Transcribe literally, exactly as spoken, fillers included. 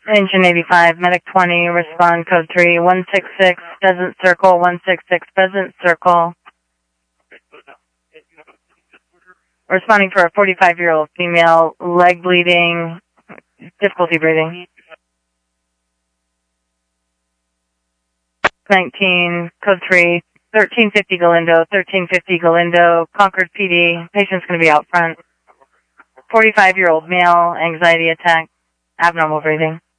Engine eighty-five, medic twenty, respond code three, one six six, Pheasant Circle, one six six, Pheasant Circle. Responding for a forty-five-year-old female, leg bleeding, difficulty breathing. nineteen, code three, thirteen fifty Galindo, thirteen fifty Galindo, Concord P D, patient's going to be out front. forty-five-year-old male, anxiety attack, abnormal breathing.